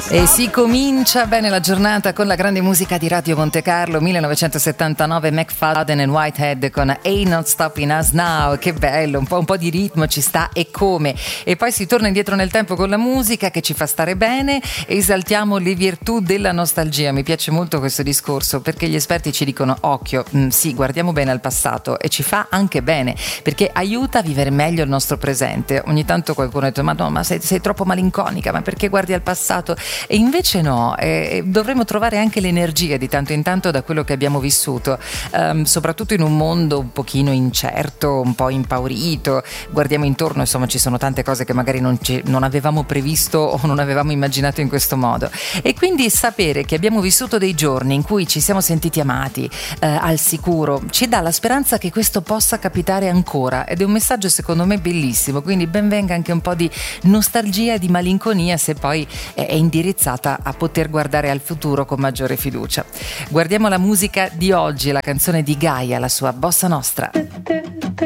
E si comincia bene la giornata con la grande musica di Radio Monte Carlo, 1979, McFadden and Whitehead con Ain't Not Stopping Us Now. Che bello, un po' di ritmo ci sta e come. E poi si torna indietro nel tempo con la musica che ci fa stare bene e esaltiamo le virtù della nostalgia. Mi piace molto questo discorso perché gli esperti ci dicono occhio, sì, guardiamo bene al passato e ci fa anche bene perché aiuta a vivere meglio il nostro presente. Ogni tanto qualcuno ha detto ma no, ma sei troppo malinconica, ma perché guardi al passato? E invece no, dovremmo trovare anche l'energia di tanto in tanto da quello che abbiamo vissuto, soprattutto in un mondo un pochino incerto, un po' impaurito. Guardiamo intorno, insomma ci sono tante cose che magari non avevamo previsto o non avevamo immaginato in questo modo, e quindi sapere che abbiamo vissuto dei giorni in cui ci siamo sentiti amati, al sicuro, ci dà la speranza che questo possa capitare ancora, ed è un messaggio secondo me bellissimo. Quindi ben venga anche un po' di nostalgia e di malinconia se poi è indirizzata a poter guardare al futuro con maggiore fiducia. Guardiamo la musica di oggi, la canzone di Gaia, la sua Bossa Nostra.